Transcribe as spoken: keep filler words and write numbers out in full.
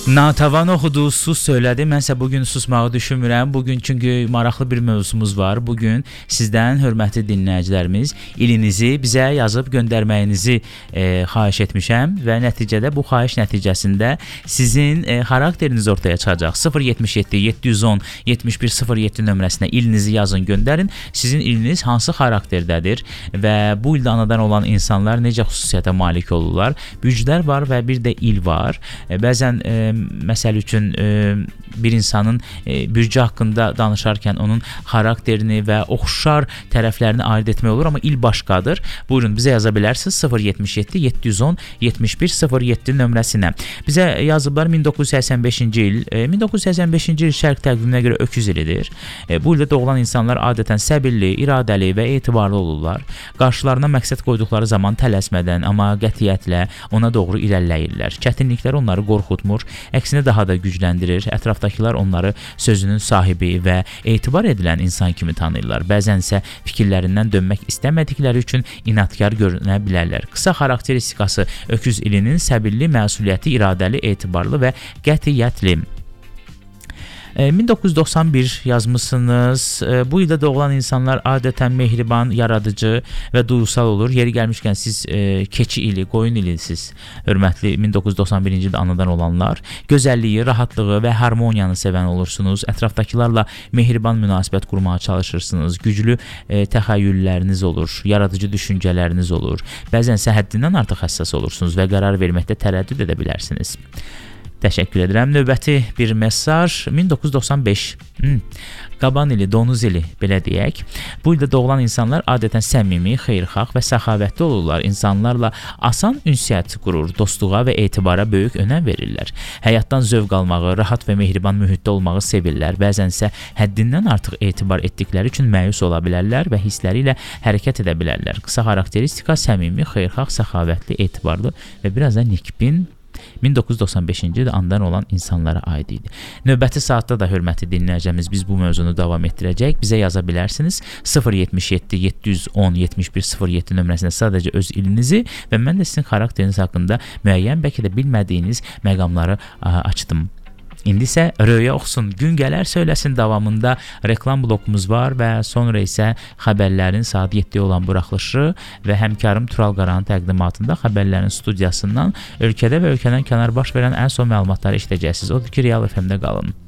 Natavan oxudu, sus söylədi. Mənsə bugün susmağı düşünmürəm. Bugün çünki maraqlı bir mövzumuz var. Bugün sizdən, hörmətli dinləyicilərimiz, ilinizi bizə yazıb göndərməyinizi e, xahiş etmişəm və nəticədə bu xahiş nəticəsində sizin e, xarakteriniz ortaya çıxacaq. sıfır yetmiş yeddi yeddi yüz on yetmiş bir sıfır yeddi nömrəsinə ilinizi yazın, göndərin. Sizin iliniz hansı xarakterdədir və bu ildə anadan olan insanlar necə xüsusiyyətə malik olurlar? Büclər var və bir də il var. E, bəzən e, məsəl üçün e, bir insanın e, bürcə haqqında danışarkən onun xarakterini və oxşar tərəflərini ayırd etmək olur, amma il başqadır. Buyurun, bizə yaza bilərsiniz sıfır yetmiş yeddi yeddi yüz on yetmiş bir sıfır yeddi nömrəsinə. Bizə yazıblar min doqquz yüz səksən beşinci il. E, min doqquz yüz səksən beşinci il şərq təqviminə görə öküz ilidir. E, bu ildə doğulan insanlar adətən səbirli, iradəli və etibarlı olurlar. Qarşılarına məqsəd qoyduqları zaman tələsmədən, amma qətiyyətlə ona doğru irəliləyirlər. Çətinliklər onları qorxutmur, əksinə daha da gücləndirir. Ətrafdakılar onları sözünün sahibi və etibar edilən insan kimi tanıyırlar. Bəzən isə fikirlərindən dönmək istəmədikləri üçün inadkar görünə bilərlər. Qısa xarakteristikası öküz ilinin səbirli, məsuliyyətli, iradəli, etibarlı və qətiyyətli. min doqquz yüz doxsan bir yazmısınız. Bu ildə doğulan insanlar adətən mehriban, yaradıcı və duygusal olur. Yeri gəlmişkən siz e, keçi ili, qoyun ilisiniz. Hörmətli min doqquz yüz doxsan birinci ildə anadan olanlar. Gözəlliyi, rahatlığı və harmoniyanı sevən olursunuz. Ətrafdakılarla mehriban münasibət qurmağa çalışırsınız. Güclü e, təxəyyülləriniz olur. Yaradıcı düşüncələriniz olur. Bəzən isə həddindən artıq həssas olursunuz və qərar verməkdə tərəddüd edə bilərsiniz. Təşəkkür edirəm. Növbəti bir mesaj min doqquz yüz doxsan beş. Hmm. Qaban ili, donuz ili belə deyək. Bu ildə doğulan insanlar adətən səmimi, xeyirxah və səxavətli olurlar. İnsanlarla asan ünsiyyət qurur, dostluğa və etibara böyük önəm verirlər. Həyatdan zövq almağı, rahat və mehriban mühitdə olmağı sevirlər. Bəzən isə həddindən artıq etibar etdikləri üçün məyus ola bilərlər və hissləri ilə hərəkət edə bilərlər. Qısa xarakteristika səmimi, xeyirxah, səxavətli, etibarlı və biraz da nikbin min doqquz yüz doxsan beşinci ildə anadan olan insanlara aid idi. Növbəti saatda da hörmətli dinləyicimiz biz bu mövzunu davam etdirəcək. Bizə yaza bilərsiniz sıfır yetmiş yeddi yeddi yüz on yetmiş bir sıfır yeddi nömrəsinə sadəcə öz ilinizi və mən də sizin xarakteriniz haqqında müəyyən, bəlkə də bilmədiyiniz məqamları açdım. İndi isə Röya oxusun, gün gələr söyləsin davamında reklam blokumuz var və sonra isə xəbərlərin saat yeddiyə olan buraxılışı və həmkarım Tural Qaranın təqdimatında xəbərlərin studiyasından ölkədə və ölkədən kənar baş verən ən son məlumatları eşidəcəksiniz. Odur ki, Real F M-də qalın.